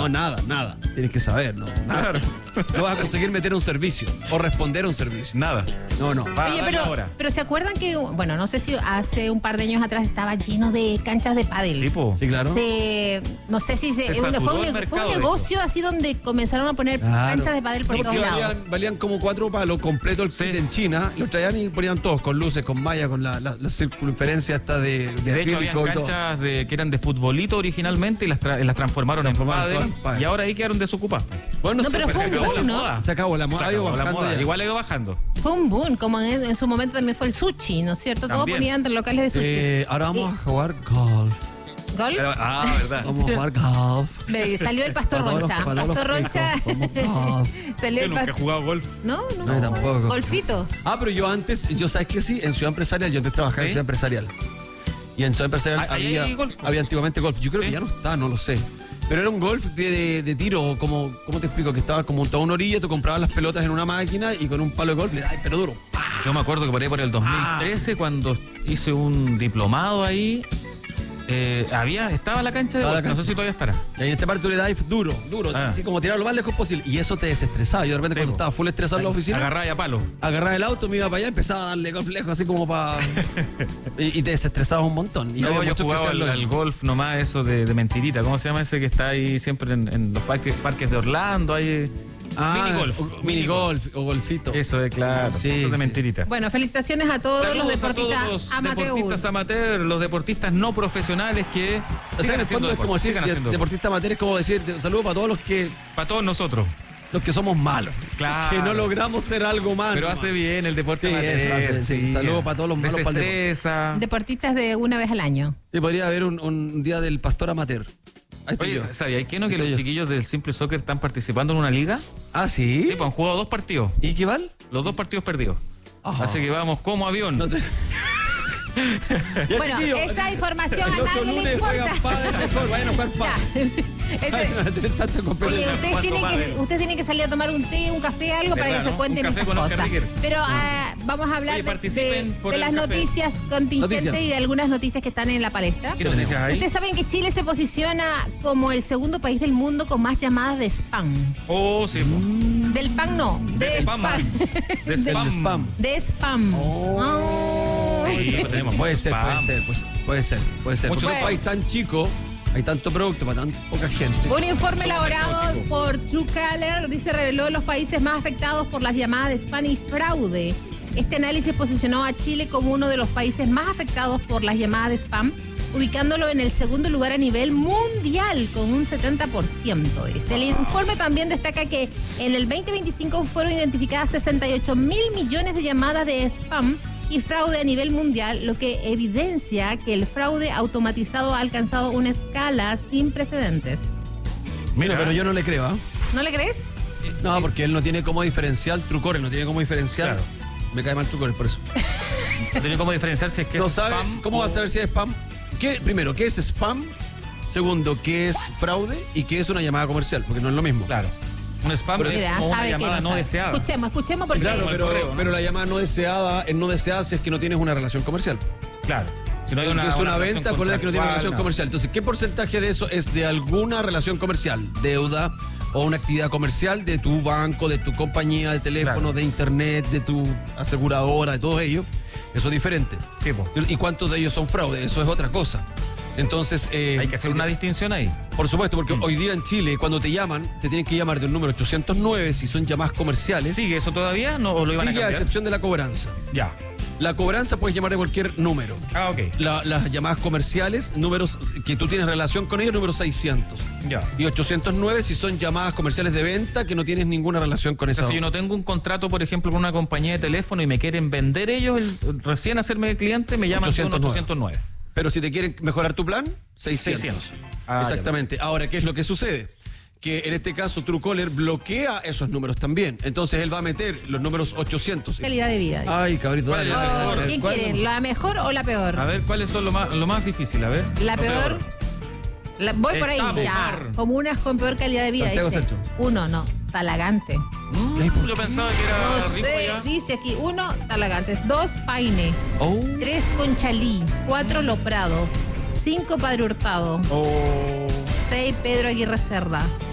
No, nada. Tienes que saber, ¿no? Nada. Claro. No vas a conseguir meter un servicio o responder a un servicio. Nada. No. Oye, pero ¿se acuerdan que, bueno, no sé si hace un par de años atrás estaba lleno de canchas de pádel? Sí, po. Sí, claro. No sé si Se fue saturó el un mercado de negocio así donde comenzaron a poner canchas de pádel por Sí, todos porque lados. valían como 4 palos completo el kit en China. Lo traían y ponían todos con luces, con malla, con la circunferencia hasta de De hecho, habían acrílico y todo. canchas que eran de futbolito originalmente y las transformaron en todas pádel. en pádel. Y ahora ahí quedaron desocupadas. Bueno, No, sé, pero fue se un acabó boom, la ¿no? moda. Se acabó la moda. Ha ido bajando ya. Igual ha ido bajando. Fue un boom, como en su momento también fue el sushi, ¿no es cierto? Todos También. ponían locales de sushi. Ahora vamos a jugar golf. ¿Gol? Verdad. Vamos a jugar golf. Salió el Pastor Roncha. Pastor Roncha. Salió Yo el nunca he Pastor. jugado golf. No. No, yo tampoco. Golfito. Pero yo sabes que sí, en Ciudad Empresarial, yo antes trabajaba en ¿Sí? Ciudad Empresarial. Y en Ciudad Empresarial ¿Ahí hay golf? había antiguamente golf. Yo creo que ¿Sí? ya no está, no lo sé. Pero era un golf de tiro, como, ¿cómo te explico? Que estaba como toda una orilla, tú comprabas las pelotas en una máquina y con un palo de golf le dabas, pero duro. Yo me acuerdo que por ahí por el 2013, cuando hice un diplomado ahí, estaba la cancha de Estaba golf. la No cancha. sé si todavía estará. Y ahí en este par tú le dabas duro, así como tirar lo más lejos posible. Y eso te desestresaba. Yo de repente Sí, cuando po. estaba full estresado en la oficina, Agarraba ya palo. agarraba el auto, me iba para allá, empezaba a darle golf lejos, así como para... y te desestresabas un montón. Y No, había yo muchos que jugaba hacían lo al mismo. golf nomás, eso de mentirita. ¿Cómo se llama ese que está ahí siempre en los parques de Orlando? Ahí, minigolf. Minigolf o golfito. Eso es claro. Sí, eso de sí. mentirita. Bueno, felicitaciones a todos los Saludos a deportistas todos los amateur. deportistas amateur, los deportistas no profesionales que O sea, sigan en el fondo haciendo es como deporte, decir, sigan haciendo deporte. deportista amateur es como decir, saludos para todos Para todos nosotros. los que somos malos. Claro. Que no logramos ser algo malo. Pero hace bien el deporte Sí, amateur. eso hace bien, sí. Saludos para todos los malos para el deporte. Desestresa. Deportistas de una vez al año. Sí, podría haber un día del pastor amateur. Ahí estoy Oye, yo. ¿sabías que no? Que Estoy los yo. chiquillos del Simple Soccer están participando en una liga. Ah, Sí, ¿sí? pues han jugado 2 partidos. ¿Y qué val? Los 2 partidos perdidos. Ajá. Así que vamos como avión. No te- Ya, Bueno, chiquillos, esa información el a otro nadie le lunes importa. juegan pádel mejor, vayan a jugar Ya. pádel. Este- No tienen tanta competencia. Oye, ustedes tienen, pádel. ustedes tienen que salir a tomar un té, un café, algo para que ¿Verdad, se no? cuenten Un café esas con Oscar cosas. Riger. Pero vamos a hablar Oye, de participen por el las café. noticias contingentes Noticias. y de algunas noticias que están en la palestra. ¿Qué noticias hay? Ustedes saben que Chile se posiciona como el segundo país del mundo con más llamadas de spam. Oh, sí. po. Del spam no, de spam. spam. De El spam. spam. De spam. Oh. Ay. Sí, pues tenemos Puede mucho ser, spam. puede ser. Mucho Porque en un spam. país tan chico, hay tanto producto para tan poca gente. Un informe elaborado caótico. por Truecaller reveló los países más afectados por las llamadas de spam y fraude. Este análisis posicionó a Chile como uno de los países más afectados por las llamadas de spam, ubicándolo en el segundo lugar a nivel mundial con un 70%. Dice. El informe también destaca que en el 2025 fueron identificadas 68 mil millones de llamadas de spam y fraude a nivel mundial, lo que evidencia que el fraude automatizado ha alcanzado una escala sin precedentes. Mira, Pero yo no le creo, ¿ah? ¿No le crees? No, porque él no tiene cómo diferenciar Truecaller, no tiene cómo diferenciar. Claro. Me cae mal Truecaller por eso. no tiene cómo diferenciar si es que No es sabe, spam. ¿cómo va a saber si es spam? Primero, ¿qué es spam? Segundo, ¿qué es fraude? ¿Y qué es una llamada comercial? Porque no es lo mismo. Claro. Un spam Pero- es Mira, como una sabe que llamada no sabe. deseada. Escuchemos Sí, porque claro, Como el correo, ¿no? pero la llamada no deseada es no deseada si es que no tienes una relación comercial. Claro. Si no hay Es una relación venta con la que no tiene contractual, relación no. comercial. Entonces, ¿qué porcentaje de eso es de alguna relación comercial? Deuda o una actividad comercial de tu banco, de tu compañía de teléfono, Claro. de internet, de tu aseguradora, de todo ello. Eso es diferente. Sí, po. ¿Y cuántos de ellos son fraude? Eso es otra cosa. Entonces... Hay que hacer una distinción ahí. Por supuesto, porque hoy día en Chile, cuando te llaman, te tienen que llamar del número 809 si son llamadas comerciales. ¿Sigue eso todavía? ¿No o lo iban a Sigue a cambiar? excepción de la cobranza. Ya. La cobranza puedes llamar de cualquier número. Ah, ok. Las llamadas comerciales, números que tú tienes relación con ellos, número 600. Ya. Y 809 si son llamadas comerciales de venta que no tienes ninguna relación con O esa. sea, si yo no tengo un contrato, por ejemplo, con una compañía de teléfono y me quieren vender ellos, recién hacerme cliente, me llaman 809. Pero si te quieren mejorar tu plan, 600. 600. Ah, Exactamente. Ahora, ¿qué es lo que sucede? Que en este caso Truecaller bloquea esos números también. Entonces él va a meter los números 800. calidad de vida. Ay, cabrito, dale. ¿Cuál es la Oh, mejor? ¿quién ¿Cuál es quiere? ¿La mejor o la peor? A ver, ¿cuáles son lo más difícil? A ver. La Lo peor. Voy por ahí, Estamos, ya. Mar. Comunas con peor calidad de vida. Santiago Dice. Centro. 1, no. Talagante. Yo pensaba que era No rico sé, ya. dice aquí. 1, Talagantes. 2, Paine. Oh. 3, Conchalí. 4, Loprado. 5, Padre Hurtado. Oh. 6, Pedro Aguirre Cerda.